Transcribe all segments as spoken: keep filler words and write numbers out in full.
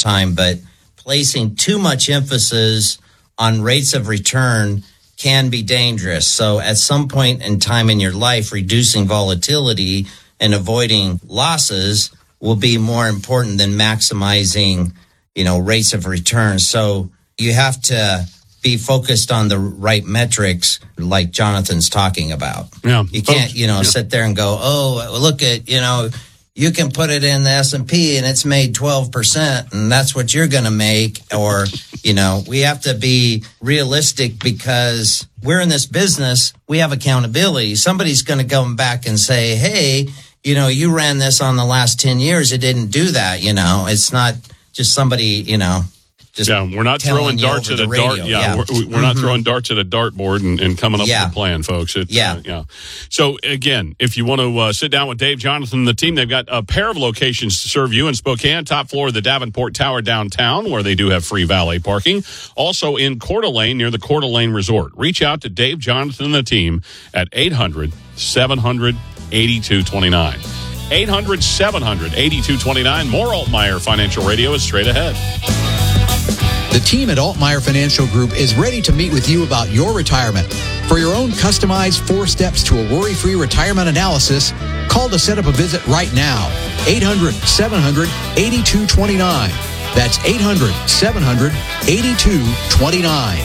time, but placing too much emphasis on rates of return can be dangerous. So at some point in time in your life, reducing volatility and avoiding losses will be more important than maximizing, you know, rates of return. So you have to be focused on the right metrics like Jonathan's talking about. Yeah. You can't, you know, yeah. sit there and go, oh, look at, you know, you can put it in the S and P and it's made twelve percent and that's what you're going to make. Or, you know, we have to be realistic because we're in this business. We have accountability. Somebody's going to come back and say, hey, you know, you ran this on the last ten years. It didn't do that. You know, it's not just somebody, you know. Just yeah, we're not throwing darts at a dart. Yeah, yeah. we're, we're mm-hmm. not throwing darts at a dartboard and, and coming up yeah. with a plan, folks. It's, yeah. Uh, yeah. So, again, if you want to uh, sit down with Dave, Jonathan, and the team, they've got a pair of locations to serve you in Spokane, top floor of the Davenport Tower downtown, where they do have free valet parking. Also in Coeur d'Alene, near the Coeur d'Alene Resort. Reach out to Dave, Jonathan, and the team at eight hundred, seven hundred, eighty-two twenty-nine. eight hundred, seven hundred, eighty-two twenty-nine. More Altmaier Financial Radio is straight ahead. The team at Altmaier Financial Group is ready to meet with you about your retirement. For your own customized four steps to a worry-free retirement analysis, call to set up a visit right now. eight hundred, seven hundred, eighty-two twenty-nine. That's eight hundred, seven hundred, eighty-two twenty-nine.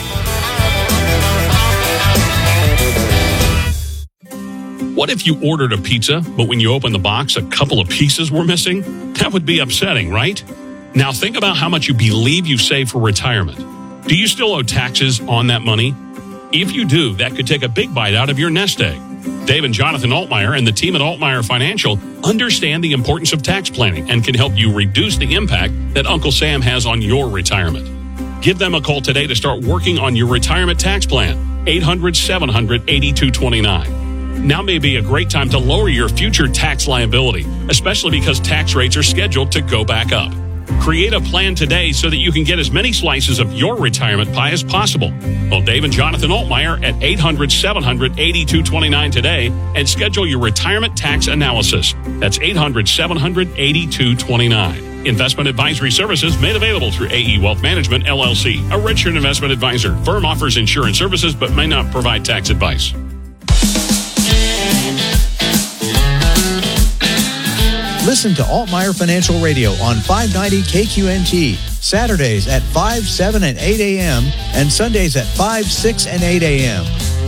What if you ordered a pizza, but when you opened the box, a couple of pieces were missing? That would be upsetting, right? Now think about how much you believe you save for retirement. Do you still owe taxes on that money? If you do, that could take a big bite out of your nest egg. Dave and Jonathan Altmaier and the team at Altmaier Financial understand the importance of tax planning and can help you reduce the impact that Uncle Sam has on your retirement. Give them a call today to start working on your retirement tax plan. eight hundred, seven hundred, eighty-two twenty-nine. Now may be a great time to lower your future tax liability, especially because tax rates are scheduled to go back up. Create a plan today so that you can get as many slices of your retirement pie as possible. Call Dave and Jonathan Altmaier at eight hundred, seven hundred, eighty-two twenty-nine today and schedule your retirement tax analysis. That's eight hundred, seven hundred, eighty-two twenty-nine. Investment advisory services made available through A E Wealth Management, L L C, a registered investment advisor. Firm offers insurance services but may not provide tax advice. Listen to Altmaier Financial Radio on five ninety K Q N T, Saturdays at five, seven, and eight a.m., and Sundays at five, six, and eight a.m.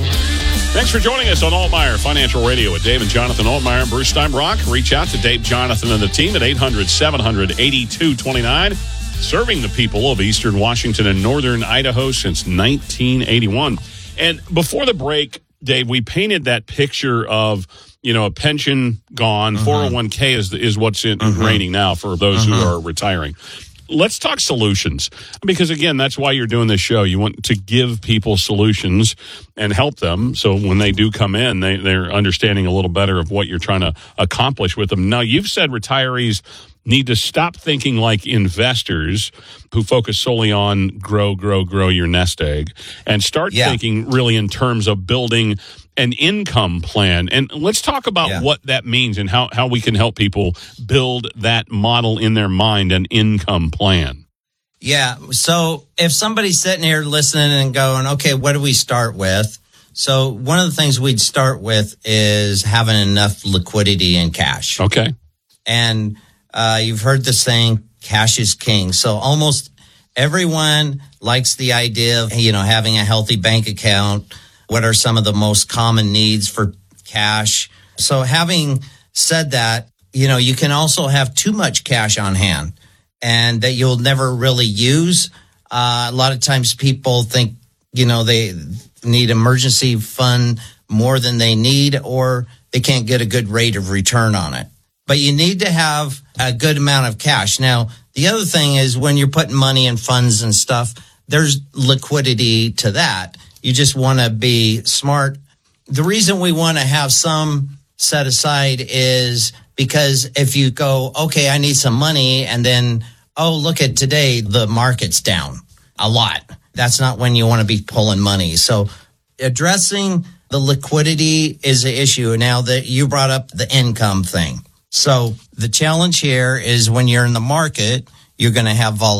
Thanks for joining us on Altmaier Financial Radio with Dave and Jonathan Altmaier and Bruce Steinbrock. Reach out to Dave, Jonathan, and the team at eight hundred, seven hundred, eighty-two twenty-nine. Serving the people of Eastern Washington and Northern Idaho since nineteen eighty-one. And before the break, Dave, we painted that picture of, you know, a pension gone, mm-hmm. four oh one k is is what's in, mm-hmm. reigning now for those mm-hmm. who are retiring. Let's talk solutions, because, again, that's why you're doing this show. You want to give people solutions and help them, so when they do come in, they, they're understanding a little better of what you're trying to accomplish with them. Now, you've said retirees need to stop thinking like investors who focus solely on grow, grow, grow your nest egg, and start yeah. thinking really in terms of building an income plan. And let's talk about yeah. what that means and how, how we can help people build that model in their mind, an income plan. Yeah. So if somebody's sitting here listening and going, okay, what do we start with? So one of the things we'd start with is having enough liquidity in cash. Okay. And uh, you've heard the saying, cash is king. So almost everyone likes the idea of, you know, having a healthy bank account. What are some of the most common needs for cash? So having said that, you know, you can also have too much cash on hand and that you'll never really use. Uh, a lot of times people think, you know, they need emergency fund more than they need, or they can't get a good rate of return on it. But you need to have a good amount of cash. Now, the other thing is when you're putting money in funds and stuff, there's liquidity to that. You just want to be smart. The reason we want to have some set aside is because if you go, okay, I need some money, and then, oh, look at today, the market's down a lot. That's not when you want to be pulling money. So addressing the liquidity is an issue. Now that you brought up the income thing. So the challenge here is when you're in the market, you're going to have volatility.